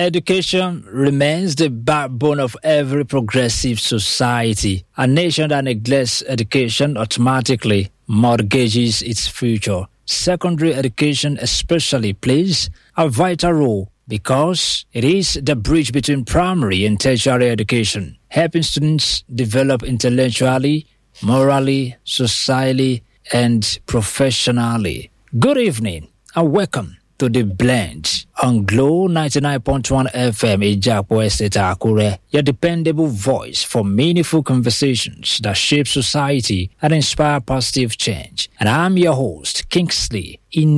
Education remains the backbone of every progressive society. A nation that neglects education automatically mortgages its future. Secondary education especially plays a vital role because it is the bridge between primary and tertiary education, helping students develop intellectually, morally, socially, and professionally. Good evening and welcome to The Blend on Glow 99.1 FM Ijapo Estate Akure, your dependable voice for meaningful conversations that shape society and inspire positive change. And I'm your host, Kingsley